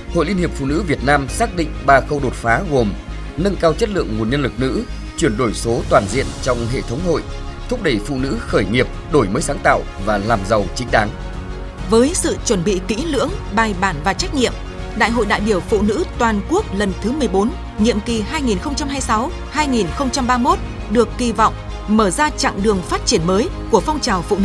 Hội Liên hiệp Phụ nữ Việt Nam xác định 3 khâu đột phá gồm nâng cao chất lượng nguồn nhân lực nữ, chuyển đổi số toàn diện trong hệ thống hội, thúc đẩy phụ nữ khởi nghiệp, đổi mới sáng tạo và làm giàu chính đáng. Với sự chuẩn bị kỹ lưỡng, bài bản và trách nhiệm, Đại hội đại biểu Phụ nữ toàn quốc lần thứ 14, nhiệm kỳ 2026-2031 được kỳ vọng mở ra chặng đường phát triển mới của phong trào phụ nữ